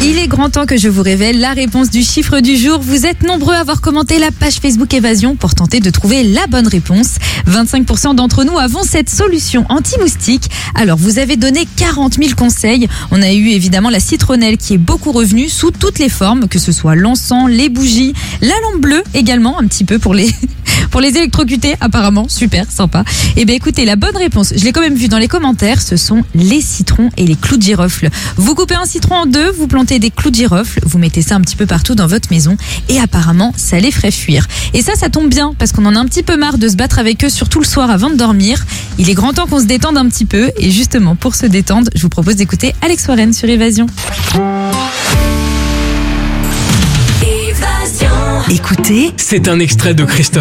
Il est grand temps que je vous révèle la réponse du chiffre du jour. Vous êtes nombreux à avoir commenté la page Facebook Évasion pour tenter de trouver la bonne réponse. 25% d'entre nous avons cette solution anti-moustique. Alors, vous avez donné 40 000 conseils. On a eu évidemment la citronnelle qui est beaucoup revenue sous toutes les formes, que ce soit l'encens, les bougies, la lampe bleue également, un petit peu pour les électrocuter apparemment. Super, sympa. Eh bien écoutez, la bonne réponse, je l'ai quand même vue dans les commentaires, ce sont les citrons et les clous de girofle. Vous coupez un citron en deux, vous plantez des clous de girofle, vous mettez ça un petit peu partout dans votre maison et apparemment ça les ferait fuir. Et ça tombe bien parce qu'on en a un petit peu marre de se battre avec eux, surtout le soir avant de dormir. Il est grand temps qu'on se détende un petit peu et justement pour se détendre, je vous propose d'écouter Alex Warren sur Évasion. Écoutez, C'est un extrait de Christophe